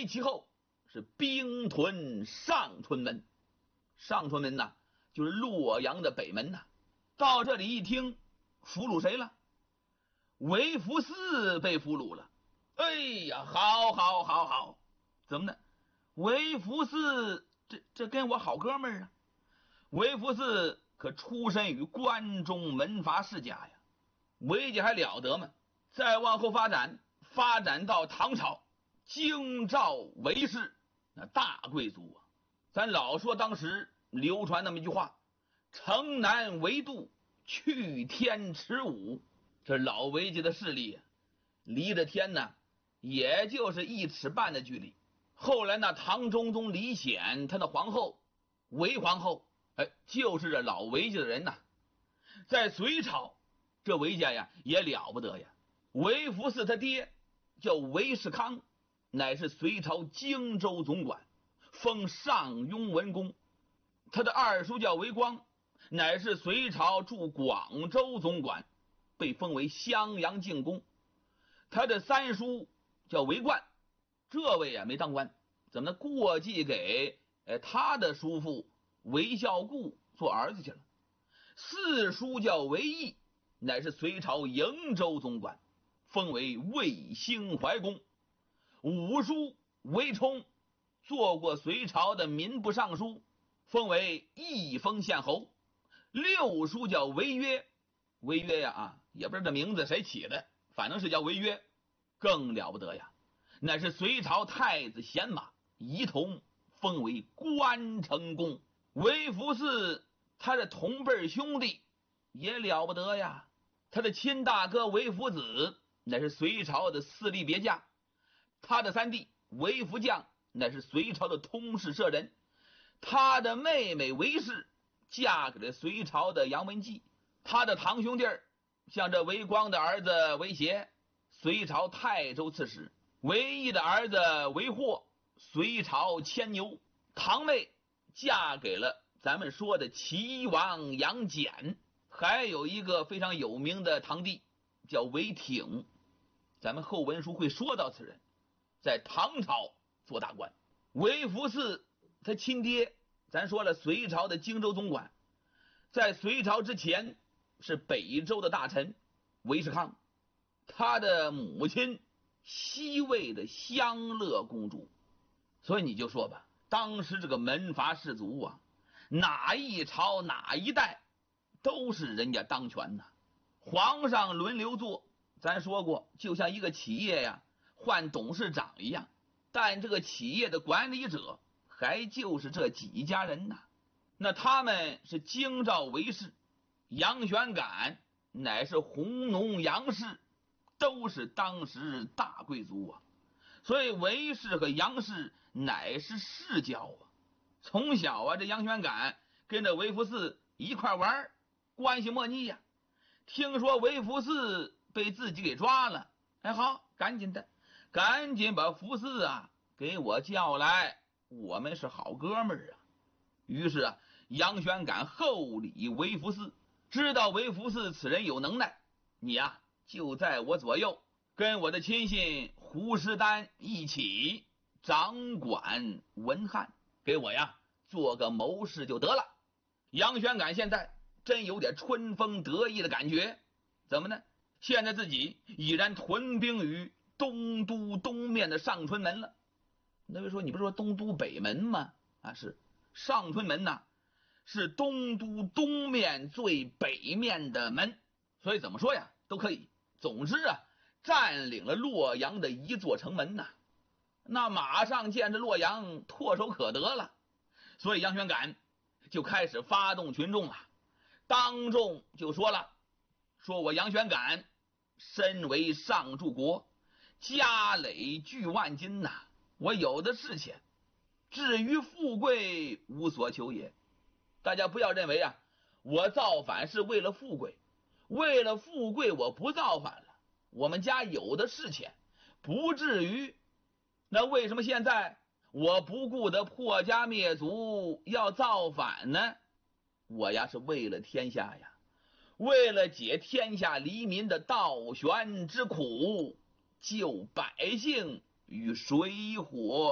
为其后，是兵屯上春门。上春门呐，就是洛阳的北门呐。到这里一听，俘虏谁了？韦福嗣被俘虏了。哎呀，好，怎么呢？韦福嗣这跟我好哥们儿啊。韦福嗣可出身于关中门阀世家呀，韦家还了得吗？再往后发展到唐朝，京兆韦氏，那大贵族啊。咱老说当时流传那么一句话，城南为度，去天池5。这老韦家的势力离着天呢，也就是1尺半的距离。后来那唐中宗李显他的皇后韦皇后，就是这老韦家的人呐。在隋朝，这韦家呀也了不得呀。韦福嗣他爹叫韦世康，乃是隋朝荆州总管，封上庸文公。他的二叔叫韦光，乃是隋朝驻广州总管，被封为襄阳进公。他的三叔叫韦冠，这位也没当官，怎么过继给他的叔父韦孝固做儿子去了。四叔叫韦毅，乃是隋朝瀛州总管，封为魏兴怀公。五叔韦冲做过隋朝的民部尚书，封为义丰县侯。六叔叫韦约，韦约呀也不知道这名字谁起的，反正是叫韦约。更了不得呀，乃是隋朝太子贤马仪同，封为关城公。韦福嗣他的同辈兄弟也了不得呀，他的亲大哥韦福子乃是隋朝的司隶别驾，他的三弟韦福将乃是隋朝的通事舍人，他的妹妹韦氏嫁给了隋朝的杨文纪，他的堂兄弟像这韦光的儿子韦协，隋朝泰州刺史，韦毅的儿子韦霍，隋朝牵牛，堂妹嫁给了咱们说的齐王杨戬，还有一个非常有名的堂弟叫韦挺，咱们后文书会说到此人，在唐朝做大官。韦福嗣他亲爹咱说了隋朝的荆州总管，在隋朝之前是北周的大臣韦世康，他的母亲西魏的襄乐公主。所以你就说吧，当时这个门阀士族啊，哪一朝哪一代都是人家当权呐。皇上轮流做，咱说过就像一个企业呀换董事长一样，但这个企业的管理者还就是这几家人呐。那他们是京兆韦氏，杨玄感乃是弘农杨氏，都是当时大贵族啊。所以韦氏和杨氏乃是世交啊。从小啊，这杨玄感跟着韦福嗣一块玩，关系莫逆呀。听说韦福嗣被自己给抓了，好，赶紧把福嗣啊给我叫来，我们是好哥们儿啊。于是啊，杨玄感厚礼韦福嗣，知道韦福嗣此人有能耐，你啊就在我左右，跟我的亲信胡师丹一起掌管文翰，给我呀做个谋士就得了。杨玄感现在真有点春风得意的感觉，怎么呢？现在自己已然屯兵于东都东面的上春门了。那位说，你不是说东都北门吗？是上春门呐，是东都东面最北面的门，所以怎么说呀都可以。总之啊，占领了洛阳的一座城门呐，那马上见着洛阳唾手可得了。所以杨玄感就开始发动群众了，当众就说了，说我杨玄感身为上柱国，家累巨万金呐，我有的是钱，至于富贵无所求也。大家不要认为啊，我造反是为了富贵，为了富贵我不造反了，我们家有的是钱，不至于。那为什么现在我不顾得破家灭族要造反呢？我呀是为了天下呀，为了解天下黎民的倒悬之苦，救百姓于水火